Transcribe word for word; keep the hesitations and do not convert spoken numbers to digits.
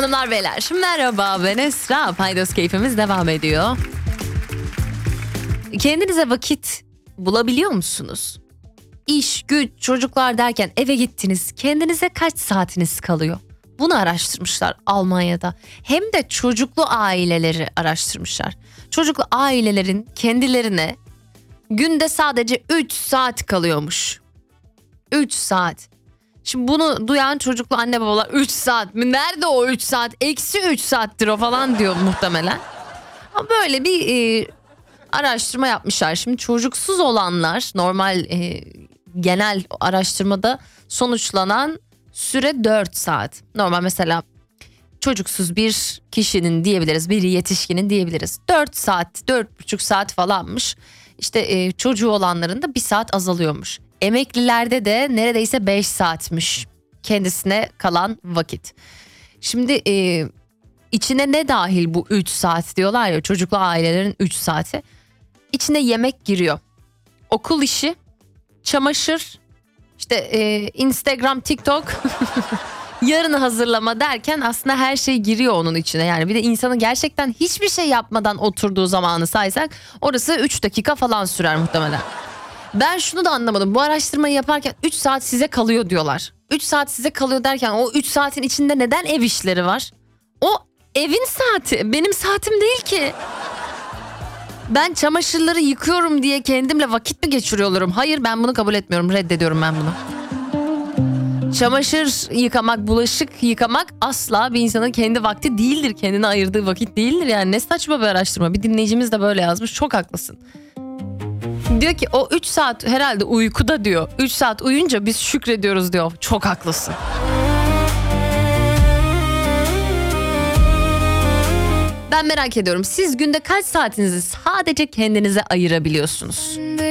Hanımlar beyler, merhaba, ben Esra. Paydos keyfimiz devam ediyor. Kendinize vakit bulabiliyor musunuz? İş, güç, çocuklar derken eve gittiniz. Kendinize kaç saatiniz kalıyor? Bunu araştırmışlar Almanya'da. Hem de çocuklu aileleri araştırmışlar. Çocuklu ailelerin kendilerine günde sadece üç saat kalıyormuş. üç saat. Şimdi bunu duyan çocuklu anne babalar üç saat mi? Nerede o üç saat? Eksi üç saattir o falan diyor muhtemelen. Ama böyle bir e, araştırma yapmışlar. Şimdi çocuksuz olanlar normal e, genel araştırmada sonuçlanan süre dört saat. Normal mesela çocuksuz bir kişinin diyebiliriz, bir yetişkinin diyebiliriz. dört saat, dört buçuk saat falanmış. İşte e, çocuğu olanların da bir saat azalıyormuş. Emeklilerde de neredeyse beş saatmiş kendisine kalan vakit. Şimdi e, içine ne dahil bu üç saat diyorlar ya, çocuklu ailelerin üç saati. İçine yemek giriyor. Okul işi, çamaşır, işte e, Instagram, TikTok, yarını hazırlama derken aslında her şey giriyor onun içine. Yani bir de insanın gerçekten hiçbir şey yapmadan oturduğu zamanı saysak orası üç dakika falan sürer muhtemelen. Ben şunu da anlamadım. Bu araştırmayı yaparken üç saat size kalıyor diyorlar. üç saat size kalıyor derken o üç saatin içinde neden ev işleri var? O evin saati, benim saatim değil ki. Ben çamaşırları yıkıyorum diye kendimle vakit mi geçiriyorum? Hayır, ben bunu kabul etmiyorum. Reddediyorum ben bunu. Çamaşır yıkamak, bulaşık yıkamak asla bir insanın kendi vakti değildir. Kendine ayırdığı vakit değildir. Yani ne saçma bir araştırma. Bir dinleyicimiz de böyle yazmış. Çok haklısın. Diyor ki o üç saat herhalde uykuda diyor. üç saat uyuyunca biz şükrediyoruz diyor. Çok haklısın. Ben merak ediyorum. Siz günde kaç saatinizi sadece kendinize ayırabiliyorsunuz?